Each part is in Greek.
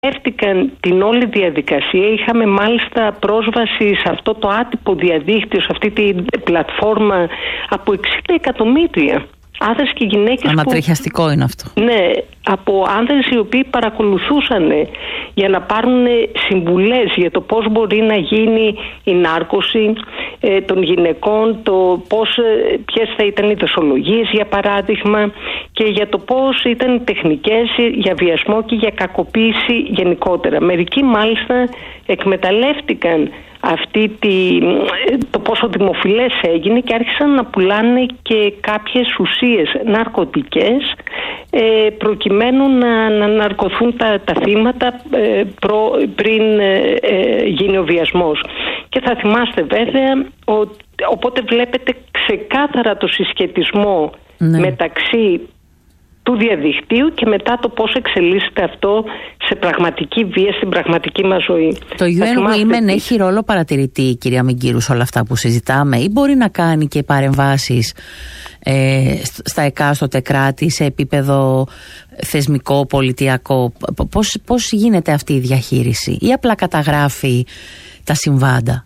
εκμεταλλεύτηκαν την όλη διαδικασία. Είχαμε μάλιστα πρόσβαση σε αυτό το άτυπο διαδίκτυο, σε αυτή την πλατφόρμα από 60 εκατομμύρια άνδρες και γυναίκες. Ανατριχιαστικό είναι αυτό. Ναι, από άνδρες οι οποίοι παρακολουθούσαν για να πάρουν συμβουλές για το πώς μπορεί να γίνει η νάρκωση των γυναικών, το ποιες θα ήταν οι δοσολογίες για παράδειγμα, και για το πώς ήταν οι τεχνικές για βιασμό και για κακοποίηση γενικότερα. Μερικοί μάλιστα εκμεταλλεύτηκαν το πόσο δημοφιλές έγινε και άρχισαν να πουλάνε και κάποιες ουσίες ναρκωτικές προκειμένου να ναρκωθούν τα θύματα πριν γίνει ο βιασμός. Και θα θυμάστε βέβαια οπότε βλέπετε ξεκάθαρα το συσχετισμό μεταξύ του διαδικτύου και μετά το πώς εξελίσσεται αυτό σε πραγματική βία στην πραγματική μας ζωή. Το UN Women έχει ρόλο παρατηρητή, κυρία Μιγκύρου, σε όλα αυτά που συζητάμε, ή μπορεί να κάνει και παρεμβάσεις στα εκάστοτε κράτη σε επίπεδο θεσμικό, πολιτιακό? Πώς γίνεται αυτή η διαχείριση, ή απλά καταγράφει τα συμβάντα?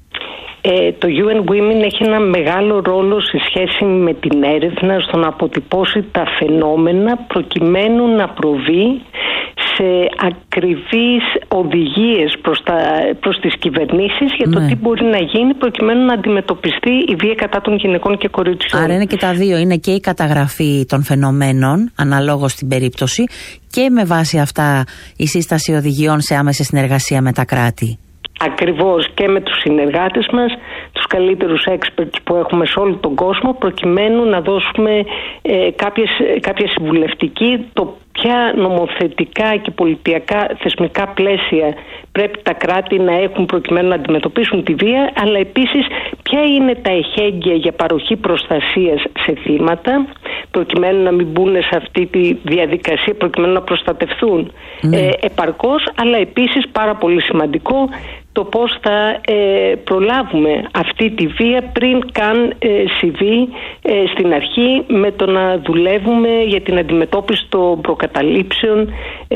Το UN Women έχει ένα μεγάλο ρόλο σε σχέση με την έρευνα στο να αποτυπώσει τα φαινόμενα προκειμένου να προβεί σε ακριβείς οδηγίες προς τις κυβερνήσεις για το τι μπορεί να γίνει προκειμένου να αντιμετωπιστεί η βία κατά των γυναικών και κοριτσιών. Άρα είναι και τα δύο, είναι και η καταγραφή των φαινομένων αναλόγως στην περίπτωση και με βάση αυτά η σύσταση οδηγιών σε άμεση συνεργασία με τα κράτη. Ακριβώς, και με τους συνεργάτες μας, τους καλύτερους experts που έχουμε σε όλο τον κόσμο, προκειμένου να δώσουμε κάποια συμβουλευτική το ποια νομοθετικά και πολιτιακά θεσμικά πλαίσια πρέπει τα κράτη να έχουν προκειμένου να αντιμετωπίσουν τη βία, αλλά επίσης ποια είναι τα εχέγγυα για παροχή προστασίας σε θύματα, προκειμένου να μην μπουν σε αυτή τη διαδικασία, προκειμένου να προστατευθούν επαρκώς, αλλά επίσης πάρα πολύ σημαντικό το πώς θα προλάβουμε αυτή τη βία πριν καν συμβεί στην αρχή, με το να δουλεύουμε για την αντιμετώπιση των προκαταλήψεων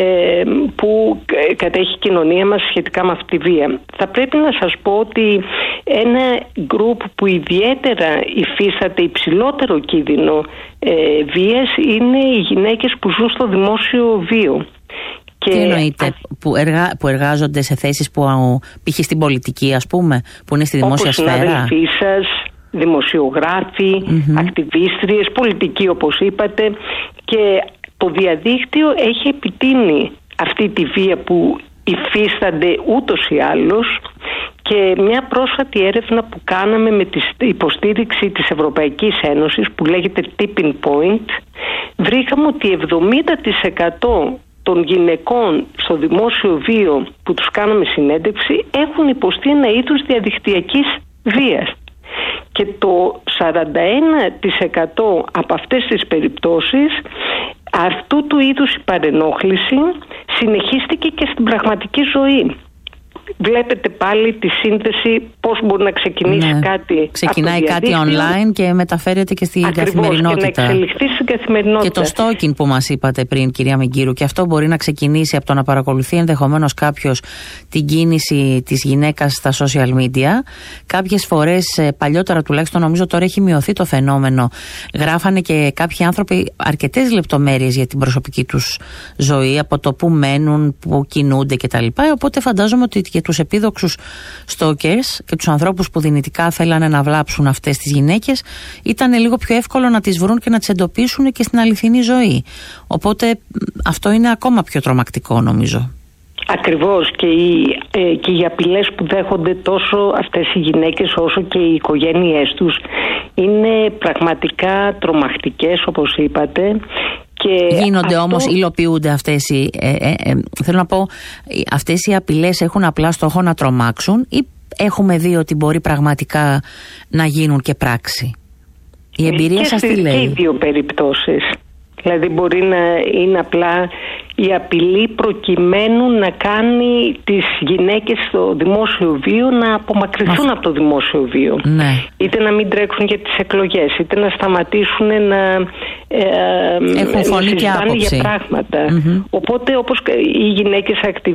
που κατέχει η κοινωνία μας σχετικά με αυτή τη βία. Θα πρέπει να σας πω ότι ένα γκρουπ που ιδιαίτερα υφίσταται υψηλότερο κίνδυνο βίας είναι οι γυναίκες που ζουν στο δημόσιο βίο. Τι εννοείται, που εργάζονται σε θέσεις που π.χ. στην πολιτική, ας πούμε, που είναι στη δημόσια σφαίρα? Όπως συναδελφοί σας, δημοσιογράφοι, ακτιβίστριες, πολιτικοί όπως είπατε, και το διαδίκτυο έχει επιτείνει αυτή τη βία που υφίστανται ούτως ή άλλως. Και μια πρόσφατη έρευνα που κάναμε με την υποστήριξη της Ευρωπαϊκής Ένωσης που λέγεται Tipping Point, βρήκαμε ότι 70% των γυναικών στο δημόσιο βίο που τους κάναμε συνέντευξη έχουν υποστεί ένα είδος διαδικτυακής βίας. Και το 41% από αυτές τις περιπτώσεις αυτού του είδους η παρενόχληση συνεχίστηκε και στην πραγματική ζωή. Βλέπετε πάλι τη σύνθεση, πώς μπορεί να ξεκινήσει κάτι. Ξεκινάει κάτι online και μεταφέρεται και στην καθημερινότητα. Και να εξελιχθεί στην καθημερινότητα. Και το stalking που μας είπατε πριν, κυρία Μιγκύρου, και αυτό μπορεί να ξεκινήσει από το να παρακολουθεί ενδεχομένως κάποιος την κίνηση της γυναίκας στα social media. Κάποιες φορές, παλιότερα τουλάχιστον, νομίζω τώρα έχει μειωθεί το φαινόμενο. Γράφανε και κάποιοι άνθρωποι αρκετές λεπτομέρειες για την προσωπική τους ζωή, από το που μένουν, που κινούνται κτλ. Οπότε φαντάζομαι ότι και τους επίδοξους stalkers και τους ανθρώπους που δυνητικά θέλανε να βλάψουν αυτές τις γυναίκες ήταν λίγο πιο εύκολο να τις βρουν και να τις εντοπίσουν και στην αληθινή ζωή. Οπότε αυτό είναι ακόμα πιο τρομακτικό, νομίζω. Ακριβώς, και οι απειλές που δέχονται τόσο αυτές οι γυναίκες όσο και οι οικογένειές τους είναι πραγματικά τρομακτικές, όπως είπατε. Γίνονται όμως, υλοποιούνται αυτές οι θέλω να πω, αυτές οι απειλές έχουν απλά στόχο να τρομάξουν, ή έχουμε δει ότι μπορεί πραγματικά να γίνουν και πράξη? Η εμπειρία σας τι λέει? Και οι δύο περιπτώσεις. Δηλαδή μπορεί να είναι απλά η απειλή προκειμένου να κάνει τις γυναίκες στο δημόσιο βίο να απομακρυνθούν από το δημόσιο βίο. Ναι. Είτε να μην τρέξουν για τις εκλογές, είτε να σταματήσουν να έχουν φωνή και άποψη για πράγματα. Οπότε, όπως οι γυναίκες